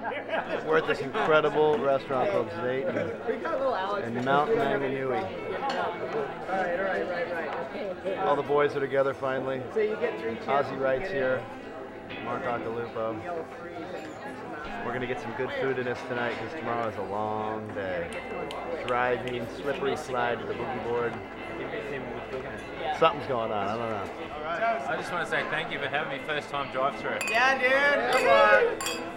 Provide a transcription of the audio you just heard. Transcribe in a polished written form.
We're at this incredible restaurant called Zayton in Mount Maunganui. Right. All the boys are together finally. So you get 3 chances. Ozzy Wright's here. Mark Occhilupo. We're going to get some good food in us tonight because tomorrow is a long day. Driving, slippery slide to the boogie board. Something's going on. I don't know. I just want to say thank you for having me first time drive through. Yeah, dude. Come on.